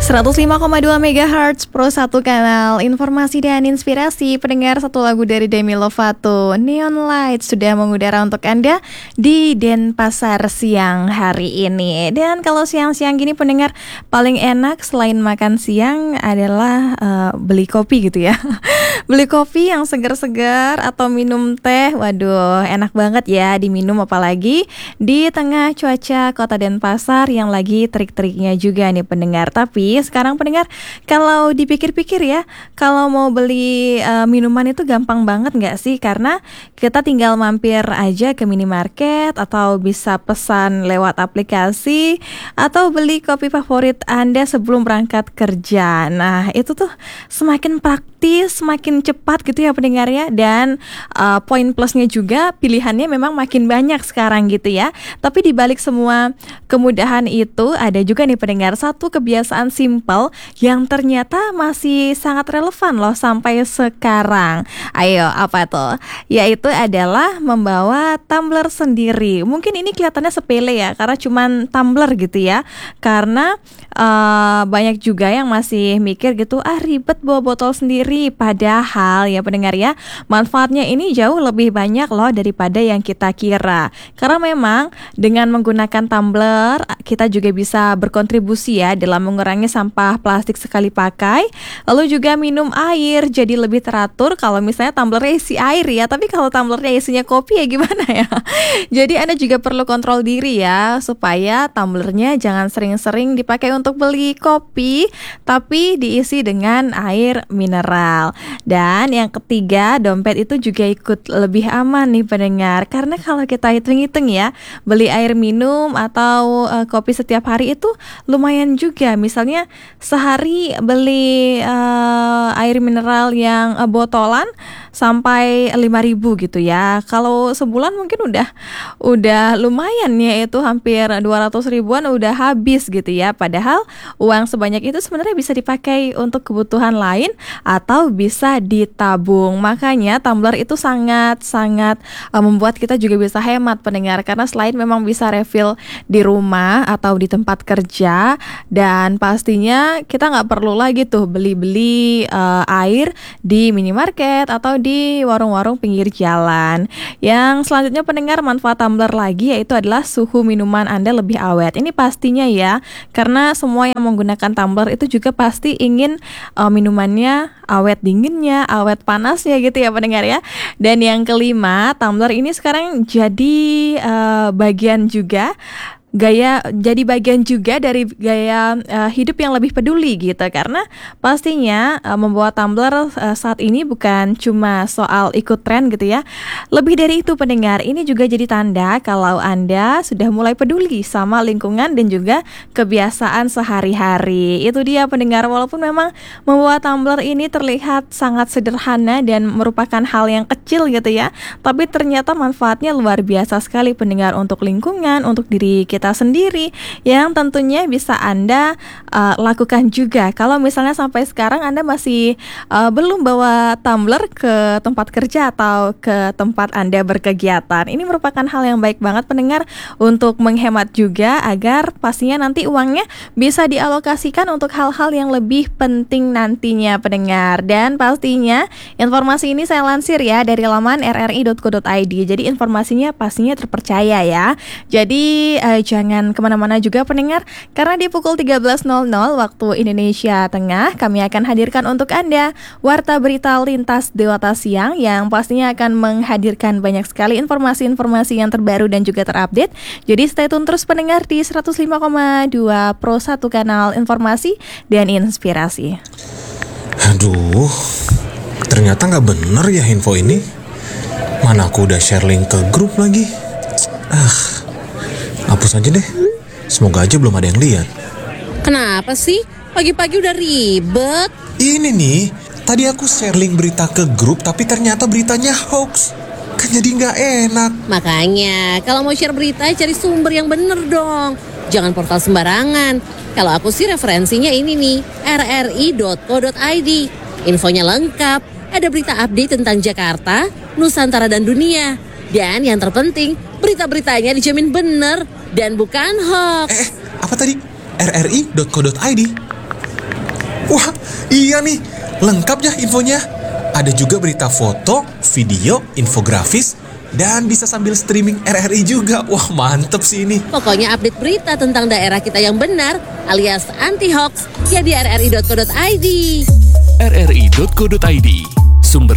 105,2 MHz Pro 1 kanal informasi dan inspirasi. Pendengar, satu lagu dari Demi Lovato, Neon Light, sudah mengudara untuk Anda di Denpasar siang hari ini. Dan kalau siang-siang gini pendengar, paling enak selain makan siang adalah beli kopi gitu ya. Beli kopi yang segar-segar atau minum teh. Waduh, enak banget ya diminum, apalagi di tengah cuaca kota Denpasar yang lagi terik-teriknya juga nih pendengar. Tapi sekarang pendengar, kalau dipikir-pikir ya, kalau mau beli minuman itu gampang banget gak sih? Karena kita tinggal mampir aja ke minimarket, atau bisa pesan lewat aplikasi, atau beli kopi favorit Anda sebelum berangkat kerja. Nah itu tuh semakin praktis, semakin cepat gitu ya pendengar ya. Dan poin plusnya juga, pilihannya memang makin banyak sekarang gitu ya. Tapi dibalik semua kemudahan itu, ada juga nih pendengar, satu kebiasaan simple yang ternyata masih sangat relevan loh sampai sekarang. Ayo, apa tuh? Yaitu adalah membawa tumbler sendiri. Mungkin ini kelihatannya sepele ya, karena cuman tumbler gitu ya. Karena banyak juga yang masih mikir gitu, ribet bawa botol sendiri. Padahal ya pendengar ya, manfaatnya ini jauh lebih banyak loh daripada yang kita kira. Karena memang dengan menggunakan tumbler, kita juga bisa berkontribusi ya dalam mengurangi sampah plastik sekali pakai. Lalu juga minum air jadi lebih teratur kalau misalnya tumblernya isi air ya. Tapi kalau tumblernya isinya kopi ya gimana ya? Jadi Anda juga perlu kontrol diri ya, supaya tumblernya jangan sering-sering dipakai untuk beli kopi, tapi diisi dengan air mineral. Dan yang ketiga, dompet itu juga ikut lebih aman nih pendengar. Karena kalau kita hitung-hitung ya, beli air minum atau kopi setiap hari itu lumayan juga. Misalnya sehari beli air mineral yang botolan sampai 5.000 gitu ya. Kalau sebulan mungkin udah lumayan ya, itu hampir 200 ribuan udah habis gitu ya. Padahal uang sebanyak itu sebenarnya bisa dipakai untuk kebutuhan lain atau bisa ditabung. Makanya tumbler itu sangat-sangat membuat kita juga bisa hemat pendengar, karena selain memang bisa refill di rumah atau di tempat kerja, dan pastinya kita nggak perlu lagi tuh beli-beli air di minimarket atau di warung-warung pinggir jalan. Yang selanjutnya pendengar, manfaat tumbler lagi yaitu adalah suhu minuman Anda lebih awet. Ini pastinya ya, karena semua yang menggunakan tumbler itu juga pasti ingin minumannya awet dinginnya, awet panasnya gitu ya pendengar ya. Dan yang kelima, tumbler ini sekarang jadi bagian juga dari gaya hidup yang lebih peduli gitu. Karena pastinya membawa tumbler saat ini bukan cuma soal ikut tren gitu ya. Lebih dari itu pendengar, ini juga jadi tanda kalau Anda sudah mulai peduli sama lingkungan dan juga kebiasaan sehari-hari. Itu dia pendengar, walaupun memang membawa tumbler ini terlihat sangat sederhana dan merupakan hal yang kecil gitu ya, tapi ternyata manfaatnya luar biasa sekali pendengar, untuk lingkungan, untuk diri kita sendiri, yang tentunya bisa Anda lakukan juga. Kalau misalnya sampai sekarang Anda masih belum bawa tumbler ke tempat kerja atau ke tempat Anda berkegiatan, ini merupakan hal yang baik banget pendengar, untuk menghemat juga agar pastinya nanti uangnya bisa dialokasikan untuk hal-hal yang lebih penting nantinya pendengar. Dan pastinya informasi ini saya lansir ya dari laman rri.co.id, jadi informasinya pastinya terpercaya ya. Jadi jangan kemana-mana juga pendengar, karena di pukul 13.00 waktu Indonesia Tengah kami akan hadirkan untuk Anda Warta Berita Lintas Dewata Siang, yang pastinya akan menghadirkan banyak sekali informasi-informasi yang terbaru dan juga terupdate. Jadi stay tune terus pendengar di 105,2 Pro 1 kanal informasi dan inspirasi. Aduh, ternyata nggak bener ya info ini. Mana aku udah share link ke grup lagi. Hapus aja deh. Semoga aja belum ada yang lihat. Kenapa sih? Pagi-pagi udah ribet. Ini nih, tadi aku share link berita ke grup, tapi ternyata beritanya hoax. Kan jadi nggak enak. Makanya, kalau mau share berita, cari sumber yang bener dong. Jangan portal sembarangan. Kalau aku sih referensinya ini nih, rri.co.id. Infonya lengkap, ada berita update tentang Jakarta, Nusantara dan dunia. Dan yang terpenting, berita-beritanya dijamin bener dan bukan hoax. Apa tadi? rri.co.id? Wah, iya nih. Lengkap ya infonya. Ada juga berita foto, video, infografis, dan bisa sambil streaming RRI juga. Wah, mantep sih ini. Pokoknya update berita tentang daerah kita yang benar alias anti-hoax ya di rri.co.id. rri.co.id